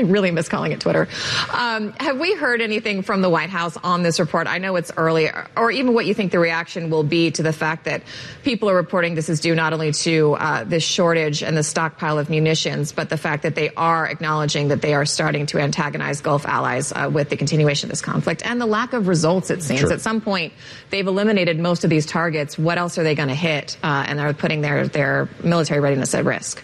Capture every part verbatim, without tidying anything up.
I really miss calling it Twitter. Um, have we heard anything from the White House on this report? I know it's early, or even what you think the reaction will be to the fact that people are reporting this is due not only to uh, this shortage and the stockpile of munitions, but the fact that they are acknowledging that they are starting to antagonize Gulf allies uh, with the continuation of this conflict and the lack of results, it seems. Sure. At some point, they've eliminated most of these targets. What else are they going to hit? Uh, and they're putting their, their military readiness at risk.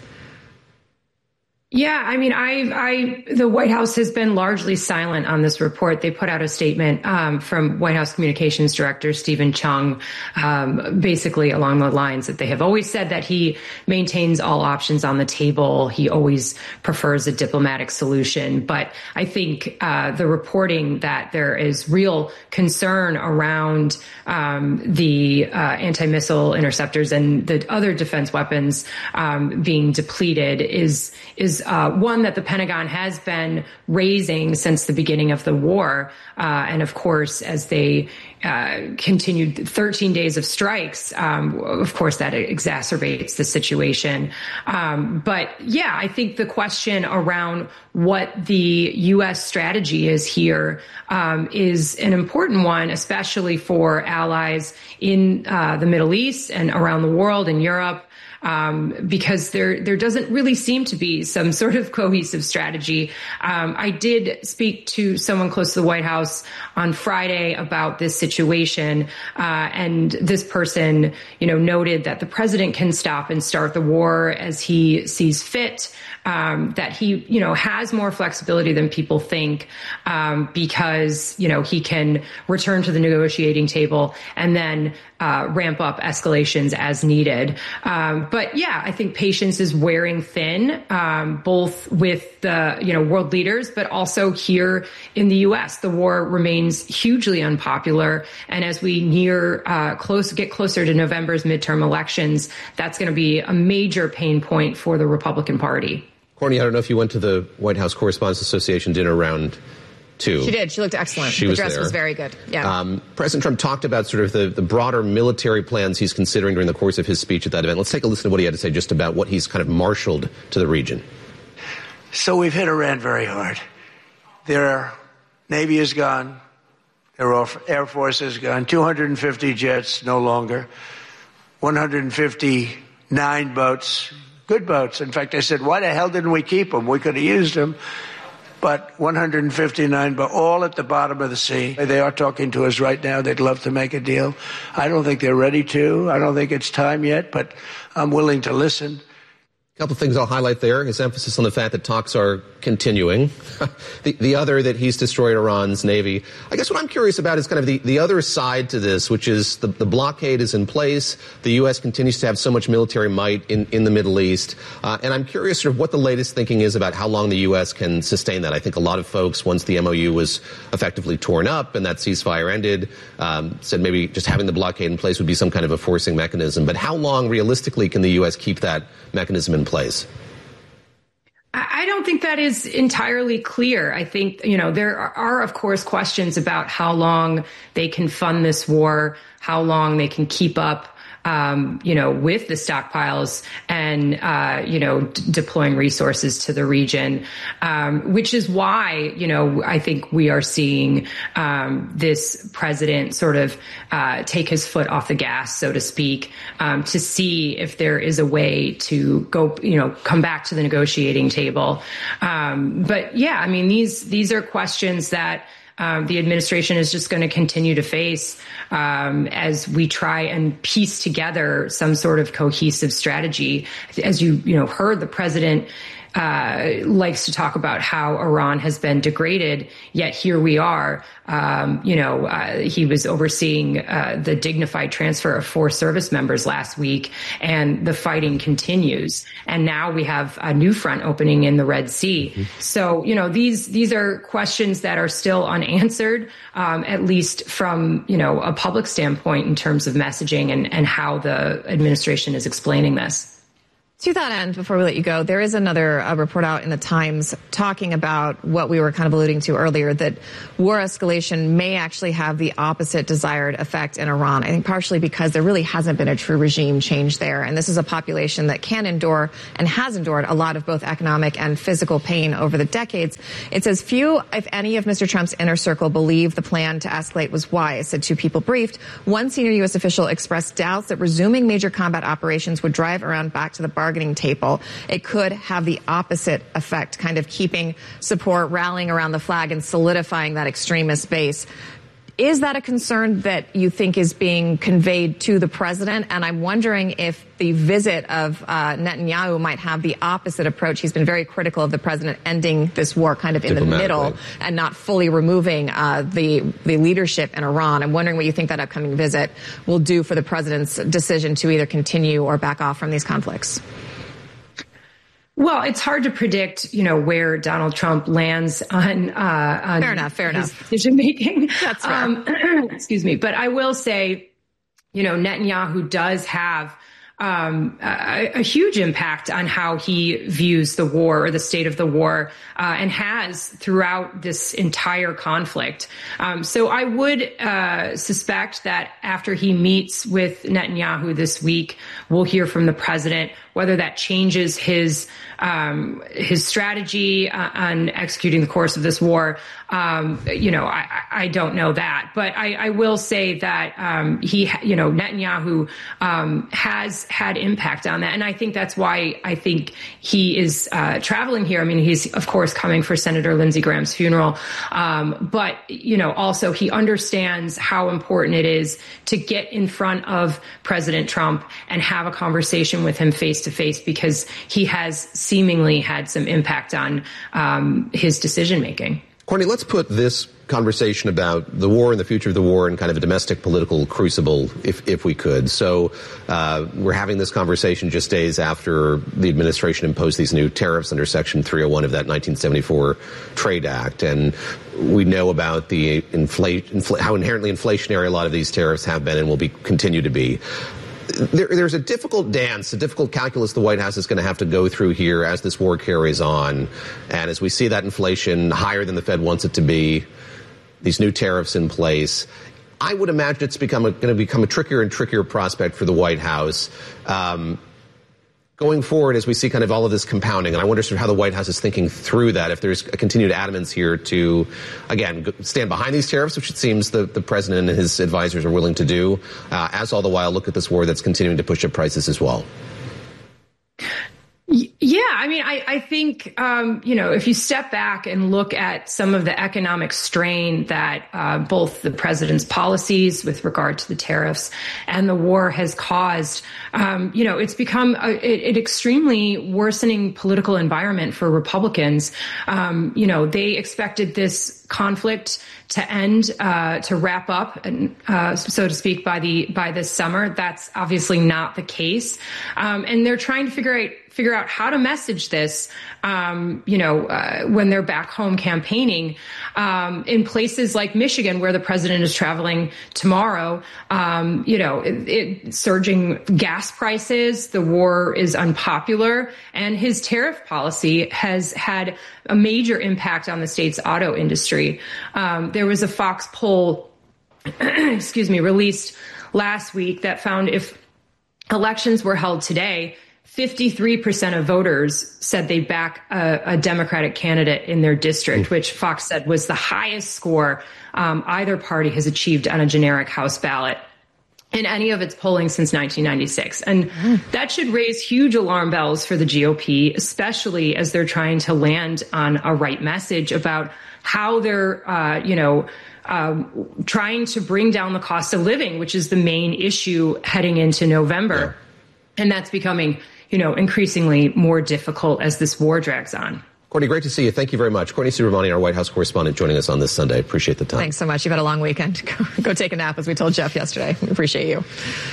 Yeah, I mean, I, I, the White House has been largely silent on this report. They put out a statement um, from White House Communications Director Stephen Chung, um, basically along the lines that they have always said that he maintains all options on the table. He always prefers a diplomatic solution. But I think uh, the reporting that there is real concern around um, the uh, anti-missile interceptors and the other defense weapons um, being depleted is is Uh, one that the Pentagon has been raising since the beginning of the war. Uh, and of course, as they uh, continued thirteen days of strikes, um, of course, that exacerbates the situation. Um, but yeah, I think the question around what the U S strategy is here um, is an important one, especially for allies in uh, the Middle East and around the world, in Europe. Um, because there there doesn't really seem to be some sort of cohesive strategy. Um, I did speak to someone close to the White House on Friday about this situation, uh, and this person, you know, noted that the president can stop and start the war as he sees fit. Um, that he, you know, has more flexibility than people think, um, because, you know, he can return to the negotiating table and then uh, ramp up escalations as needed. Um, but yeah, I think patience is wearing thin, um, both with the, you know, world leaders, but also here in the U S. The war remains hugely unpopular. And as we near, uh, close, get closer to November's midterm elections, that's going to be a major pain point for the Republican Party. Courtney, I don't know if you went to the White House Correspondents Association dinner round two. She did. She looked excellent. She the was dress there. was very good. Yeah. Um, President Trump talked about sort of the, the broader military plans he's considering during the course of his speech at that event. Let's take a listen to what he had to say just about what he's kind of marshaled to the region. So we've hit Iran very hard. Their Navy is gone. Their Air Force is gone. two hundred fifty jets, no longer. one hundred fifty-nine boats. Good boats. In fact, I said, why the hell didn't we keep them? We could have used them. But one hundred fifty-nine, but all at the bottom of the sea. They are talking to us right now. They'd love to make a deal. I don't think they're ready to. I don't think it's time yet, but I'm willing to listen. A couple of things I'll highlight there. His emphasis on the fact that talks are continuing. the, the other, that he's destroyed Iran's Navy. I guess what I'm curious about is kind of the, the other side to this, which is the, the blockade is in place. The U S continues to have so much military might in, in the Middle East. Uh, and I'm curious sort of what the latest thinking is about how long the U S can sustain that. I think a lot of folks, once the M O U was effectively torn up and that ceasefire ended, um, said maybe just having the blockade in place would be some kind of a forcing mechanism. But how long realistically can the U S keep that mechanism in place? I don't think that is entirely clear. I think, you know, there are, of course, questions about how long they can fund this war, how long they can keep up, um, you know, with the stockpiles and, uh, you know, d- deploying resources to the region, um, which is why, you know, I think we are seeing um, this president sort of uh, take his foot off the gas, so to speak, um, to see if there is a way to go, you know, come back to the negotiating table. Um, but yeah, I mean, these these are questions that Um, the administration is just going to continue to face um, as we try and piece together some sort of cohesive strategy. As you, you know, heard, the president uh, likes to talk about how Iran has been degraded, yet here we are. Um, you know, uh, he was overseeing uh, the dignified transfer of four service members last week, and the fighting continues. And now we have a new front opening in the Red Sea. Mm-hmm. So, you know, these these are questions that are still unanswered, um, at least from, you know, a public standpoint in terms of messaging and, and how the administration is explaining this. To that end, before we let you go, there is another uh, report out in the Times talking about what we were kind of alluding to earlier, that war escalation may actually have the opposite desired effect in Iran. I think partially because there really hasn't been a true regime change there. And this is a population that can endure and has endured a lot of both economic and physical pain over the decades. It says few, if any, of Mister Trump's inner circle believe the plan to escalate was wise, said two people briefed. One senior U S official expressed doubts that resuming major combat operations would drive Iran back to the bar bargaining table. It could have the opposite effect, kind of keeping support, rallying around the flag and solidifying that extremist base. Is that a concern that you think is being conveyed to the president? And I'm wondering if the visit of uh, Netanyahu might have the opposite approach. He's been very critical of the president ending this war kind of in the middle and not fully removing uh, the, the leadership in Iran. I'm wondering what you think that upcoming visit will do for the president's decision to either continue or back off from these conflicts. Well, it's hard to predict, you know, where Donald Trump lands on, uh, on fair enough, fair enough. decision making. That's fair. Um, excuse me. But I will say, you know, Netanyahu does have um, a, a huge impact on how he views the war or the state of the war, uh, and has throughout this entire conflict. Um, so I would uh, suspect that after he meets with Netanyahu this week, we'll hear from the president whether that changes his um, his strategy uh, on executing the course of this war. Um, you know, I, I don't know that, but I, I will say that um, he, you know, Netanyahu um, has had impact on that, and I think that's why I think he is uh, traveling here. I mean, he's of course coming for Senator Lindsey Graham's funeral, um, but you know, also he understands how important it is to get in front of President Trump and have a conversation with him face to face, because he has seemingly had some impact on um, his decision making. Courtney, let's put this conversation about the war and the future of the war in kind of a domestic political crucible, if if we could. So uh, we're having this conversation just days after the administration imposed these new tariffs under Section three oh one of that nineteen seventy-four Trade Act. And we know about the infl- infl- how inherently inflationary a lot of these tariffs have been and will be continue to be. There, there's a difficult dance, a difficult calculus the White House is going to have to go through here as this war carries on. And as we see that inflation higher than the Fed wants it to be, these new tariffs in place, I would imagine it's become a, going to become a trickier and trickier prospect for the White House um, going forward as we see kind of all of this compounding. And I wonder sort of how the White House is thinking through that, if there's a continued adamance here to, again, stand behind these tariffs, which it seems the, the president and his advisors are willing to do, uh, as all the while look at this war that's continuing to push up prices as well. Yeah, I mean, I, I think, um, you know, if you step back and look at some of the economic strain that uh, both the president's policies with regard to the tariffs and the war has caused, um, you know, it's become an extremely worsening political environment for Republicans. Um, you know, they expected this conflict to end, uh, to wrap up, and uh, so to speak, by the by this summer. That's obviously not the case, um, and they're trying to figure out figure out how to message this, um, you know, uh, when they're back home campaigning um, in places like Michigan, where the president is traveling tomorrow. Um, you know, it, it, surging gas prices, the war is unpopular, and his tariff policy has had a major impact on the state's auto industry. Um, there was a Fox poll, excuse me, released last week that found if elections were held today, fifty-three percent of voters said they'd back a, a Democratic candidate in their district, which Fox said was the highest score um, either party has achieved on a generic House ballot in any of its polling since nineteen ninety-six. And that should raise huge alarm bells for the G O P, especially as they're trying to land on a right message about how they're, uh, you know, um, trying to bring down the cost of living, which is the main issue heading into November. Yeah. And that's becoming, you know, increasingly more difficult as this war drags on. Courtney, great to see you. Thank you very much. Courtney Subramanian, our White House correspondent, joining us on this Sunday. Appreciate the time. Thanks so much. You've had a long weekend. Go, go take a nap, as we told Jeff yesterday. We appreciate you.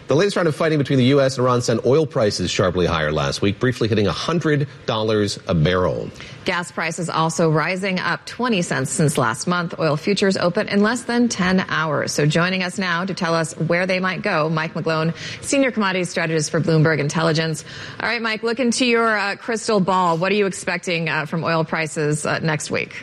The latest round of fighting between the U S and Iran sent oil prices sharply higher last week, briefly hitting one hundred dollars a barrel. Gas prices also rising, up twenty cents since last month. Oil futures open in less than ten hours. So joining us now to tell us where they might go, Mike McGlone, senior commodities strategist for Bloomberg Intelligence. All right, Mike, look into your uh, crystal ball. What are you expecting uh, from oil prices uh, next week?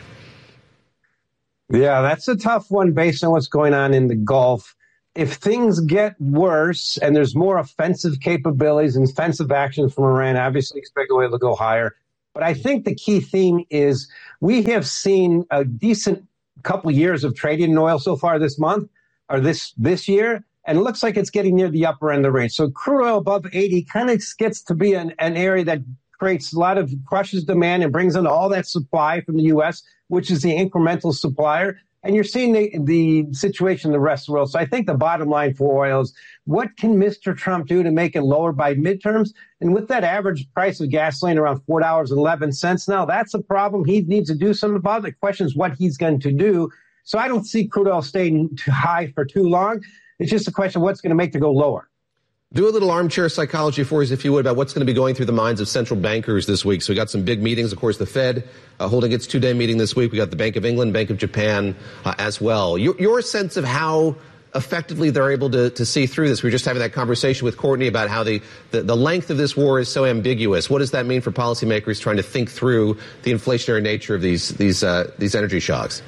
Yeah, that's a tough one based on what's going on in the Gulf. If things get worse and there's more offensive capabilities and offensive actions from Iran, obviously expect oil to go higher. But I think the key theme is we have seen a decent couple of years of trading in oil so far this month or this this year, and it looks like it's getting near the upper end of the range. So crude oil above eighty kind of gets to be an, an area that creates a lot of crushes demand and brings in all that supply from the U S, which is the incremental supplier. And you're seeing the, the situation in the rest of the world. So I think the bottom line for oil is what can Mister Trump do to make it lower by midterms? And with that average price of gasoline around four dollars and eleven cents now, that's a problem he needs to do something about. The question is what he's going to do. So I don't see crude oil staying too high for too long. It's just a question of what's going to make it go lower. Do a little armchair psychology for us, if you would, about what's going to be going through the minds of central bankers this week. So we got some big meetings. Of course, the Fed uh, holding its two-day meeting this week. We got the Bank of England, Bank of Japan uh, as well. Your, your sense of how effectively they're able to, to see through this. We were just having that conversation with Courtney about how the, the, the length of this war is so ambiguous. What does that mean for policymakers trying to think through the inflationary nature of these, these, uh, these energy shocks?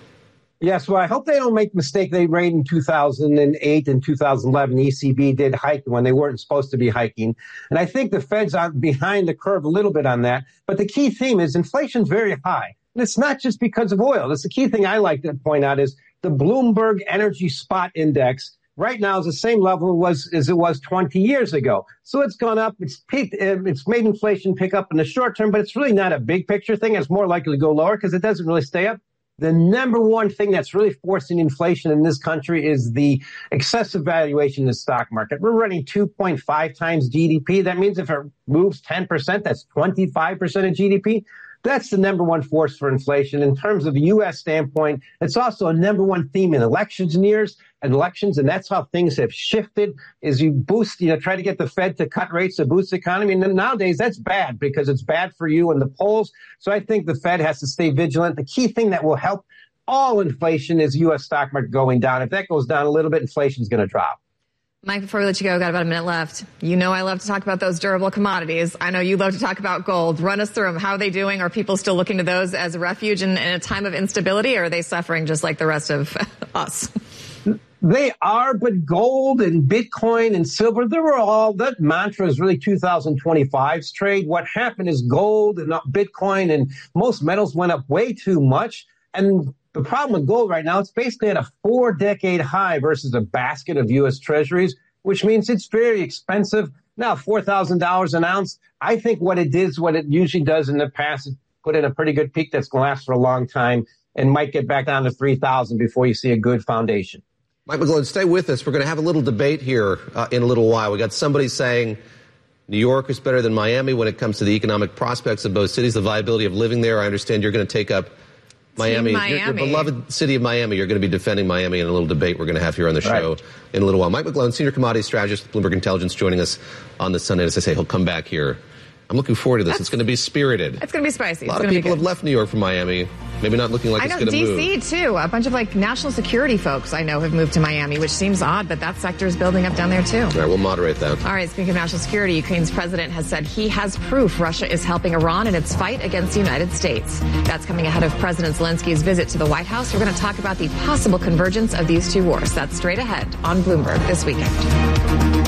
Yes, well, I hope they don't make the mistake they made in two thousand eight and two thousand eleven. The E C B did hike when they weren't supposed to be hiking. And I think the Fed's out behind the curve a little bit on that. But the key theme is inflation's very high. And it's not just because of oil. That's the key thing I like to point out is the Bloomberg Energy Spot Index right now is the same level it was as it was twenty years ago. So it's gone up. It's peaked. It's made inflation pick up in the short term, but it's really not a big picture thing. It's more likely to go lower because it doesn't really stay up. The number one thing that's really forcing inflation in this country is the excessive valuation in the stock market. We're running two point five times G D P. That means if it moves ten percent, that's twenty-five percent of G D P. That's the number one force for inflation. In terms of the U S standpoint, it's also a number one theme in elections years and elections, and that's how things have shifted is you boost, you know, try to get the Fed to cut rates to boost the economy. And then nowadays that's bad because it's bad for you in the polls. So I think the Fed has to stay vigilant. The key thing that will help all inflation is U S stock market going down. If that goes down a little bit, inflation is going to drop. Mike, before we let you go, got about a minute left. You know I love to talk about those durable commodities. I know you love to talk about gold. Run us through them. How are they doing? Are people still looking to those as a refuge in, in a time of instability, or are they suffering just like the rest of us? They are, but gold and Bitcoin and silver, they were all, that mantra is really two thousand twenty-five's trade. What happened is gold and Bitcoin and most metals went up way too much. And the problem with gold right now, it's basically at a four-decade high versus a basket of U S Treasuries, which means it's very expensive. Now, four thousand dollars an ounce, I think what it is, what it usually does in the past, is put in a pretty good peak that's going to last for a long time and might get back down to three thousand before you see a good foundation. Mike McGlone, stay with us. We're going to have a little debate here uh, in a little while. We got somebody saying New York is better than Miami when it comes to the economic prospects of both cities, the viability of living there. I understand you're going to take up Miami, Miami. Your, your beloved city of Miami. You're going to be defending Miami in a little debate we're going to have here on the show right. in a little while. Mike McGlone, senior commodities strategist, Bloomberg Intelligence, joining us on this Sunday. As I say, he'll come back here. I'm looking forward to this. That's, it's going to be spirited. It's going to be spicy. A lot it's of people have left New York from Miami. Maybe not looking like I it's know, going to move. D C too. A bunch of like national security folks I know have moved to Miami, which seems odd, but that sector is building up down there too. All right, we'll moderate that. All right, speaking of national security, Ukraine's president has said he has proof Russia is helping Iran in its fight against the United States. That's coming ahead of President Zelensky's visit to the White House. We're going to talk about the possible convergence of these two wars. That's straight ahead on Bloomberg this weekend.